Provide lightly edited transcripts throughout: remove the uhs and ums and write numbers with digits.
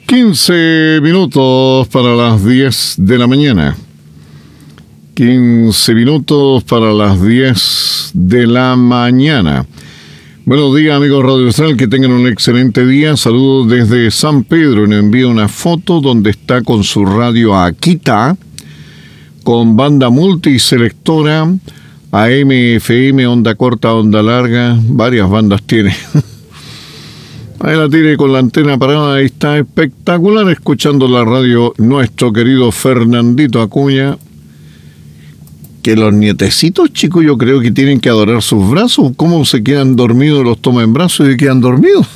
15 minutos para las 10 de la mañana. 15 minutos para las 10 de la mañana. Buenos días, amigos Radio Central, que tengan un excelente día. Saludos desde San Pedro y nos envía una foto donde está con su radio Akita, con banda multiselectora, AM, FM, onda corta, onda larga, varias bandas tiene. Ahí la tiene con la antena parada, ahí está espectacular, escuchando la radio nuestro querido Fernandito Acuña. Que los nietecitos, chicos, yo creo que tienen que adorar sus brazos. ¿Cómo se quedan dormidos? Los toma en brazos y quedan dormidos.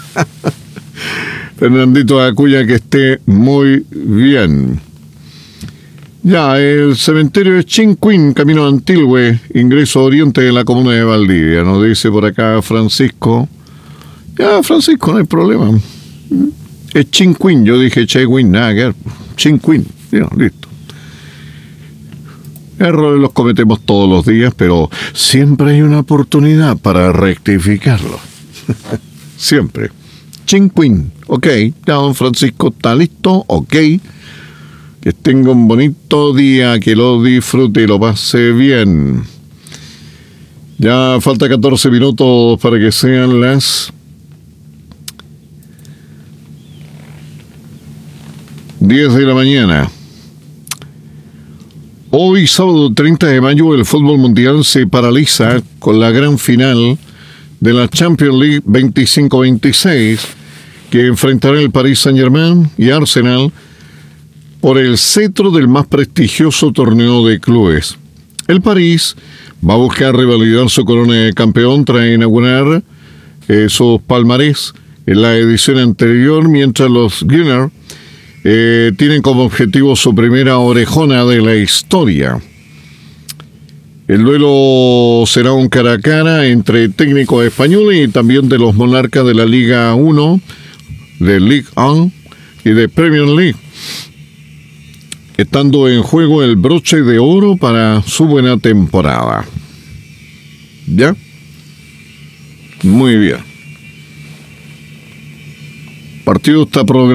Fernandito Acuña, que esté muy bien. Ya, el cementerio de Chinquín, camino a Antilhue, ingreso oriente de la comuna de Valdivia. Nos dice por acá Francisco. Ya, Francisco, no hay problema. Es Chinquín, yo dije Chewin, nada que ver. Chinquín, ya, listo. Errores los cometemos todos los días, pero siempre hay una oportunidad para rectificarlo. Siempre. Chinquín, ok. Ya, don Francisco está listo, ok. Que tenga un bonito día, que lo disfrute y lo pase bien. Ya falta 14 minutos para que sean las 10 de la mañana. Hoy, sábado 30 de mayo, el fútbol mundial se paraliza con la gran final de la Champions League 25-26, que enfrentará el Paris Saint-Germain y Arsenal por el cetro del más prestigioso torneo de clubes. El París va a buscar revalidar su corona de campeón tras inaugurar sus palmarés en la edición anterior, mientras los Gunners tienen como objetivo su primera orejona de la historia. El duelo será un cara a cara entre técnicos españoles y también de los monarcas de la Liga 1, de Ligue 1 y de Premier League, estando en juego el broche de oro para su buena temporada. ¿Ya? Muy bien. El partido está programado